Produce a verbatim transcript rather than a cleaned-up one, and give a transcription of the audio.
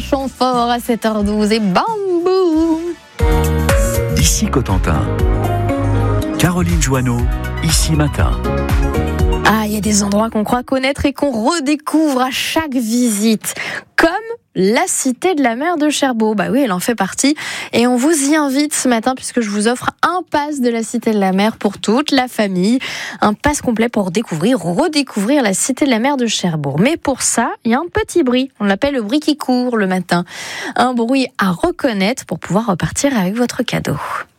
chant fort à sept heures douze et bam boum. Ici Cotentin. Caroline Joanneau, ici Matin. Ah, il y a des endroits qu'on croit connaître et qu'on redécouvre à chaque visite, comme la Cité de la Mer de Cherbourg. Bah oui, elle en fait partie et on vous y invite ce matin puisque je vous offre un pass de la Cité de la Mer pour toute la famille, un pass complet pour découvrir, redécouvrir la Cité de la Mer de Cherbourg. Mais pour ça, il y a un petit bruit, on l'appelle le bruit qui court le matin, un bruit à reconnaître pour pouvoir repartir avec votre cadeau.